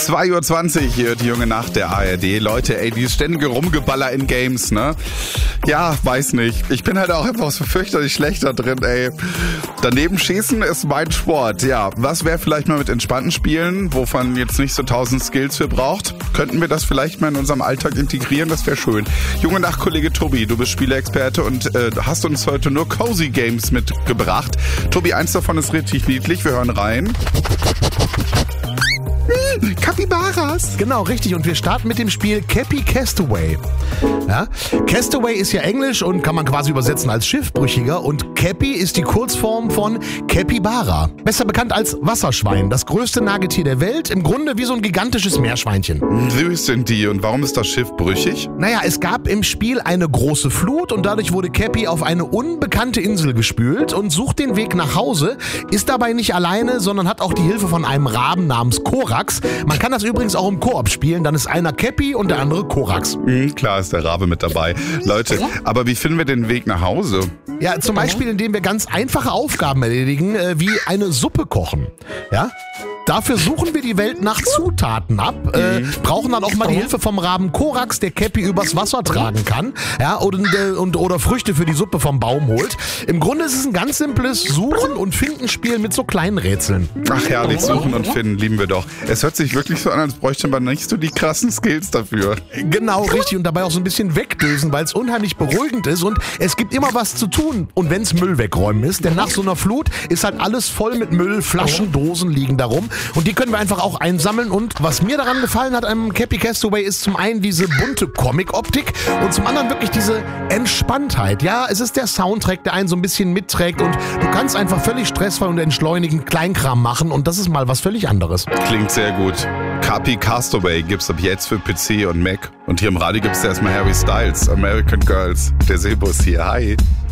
2:20 Uhr hier die junge Nacht der ARD. Leute, ey, dieses ständige Rumgeballer in Games, ne? Ja, weiß nicht. Ich bin halt auch einfach so fürchterlich schlecht da drin, ey. Daneben schießen ist mein Sport, ja. Was wäre vielleicht mal mit entspannten Spielen, wovon man jetzt nicht so 1000 Skills für braucht? Könnten wir das vielleicht mal in unserem Alltag integrieren? Das wäre schön. Junge Nacht, Kollege Tobi, du bist Spieleexperte und hast uns heute nur Cozy Games mitgebracht. Tobi, eins davon ist richtig niedlich. Wir hören rein. Capybaras. Genau, richtig. Und wir starten mit dem Spiel Cappy Castaway. Ja? Castaway ist ja Englisch und kann man quasi übersetzen als Schiffbrüchiger. Und Cappy ist die Kurzform von Capybara. Besser bekannt als Wasserschwein. Das größte Nagetier der Welt. Im Grunde wie so ein gigantisches Meerschweinchen. Süß sind die. Und warum ist das Schiff brüchig? Naja, es gab im Spiel eine große Flut und dadurch wurde Cappy auf eine unbekannte Insel gespült und sucht den Weg nach Hause. Ist dabei nicht alleine, sondern hat auch die Hilfe von einem Raben namens Korax. Man kann das übrigens auch im Koop spielen, dann ist einer Cappy und der andere Korax. Klar ist der Rabe mit dabei. Leute, aber wie finden wir den Weg nach Hause? Ja, zum Beispiel, indem wir ganz einfache Aufgaben erledigen, wie eine Suppe kochen. Ja? Dafür suchen wir die Welt nach Zutaten ab, brauchen dann auch mal die Hilfe vom Raben Korax, der Cappy übers Wasser tragen kann, ja, oder Früchte für die Suppe vom Baum holt. Im Grunde ist es ein ganz simples Suchen- und Findenspiel mit so kleinen Rätseln. Ach herrlich, suchen und finden, lieben wir doch. Es hört sich wirklich so an, als bräuchte man nicht so die krassen Skills dafür. Genau, richtig. Und dabei auch so ein bisschen wegdösen, weil es unheimlich beruhigend ist und es gibt immer was zu tun. Und wenn es Müll wegräumen ist, denn nach so einer Flut ist halt alles voll mit Müll, Flaschen, Dosen liegen da rum. Und die können wir einfach auch einsammeln. Und was mir daran gefallen hat am Cappy Castaway ist zum einen diese bunte Comic-Optik und zum anderen wirklich diese Entspanntheit. Ja, es ist der Soundtrack, der einen so ein bisschen mitträgt und du kannst einfach völlig stressfrei und entschleunigend Kleinkram machen und das ist mal was völlig anderes. Klingt sehr gut. Cappy Castaway gibt's ab jetzt für PC und Mac. Und hier im Radio gibt's erstmal Harry Styles, American Girls. Der Silbus hier, hi.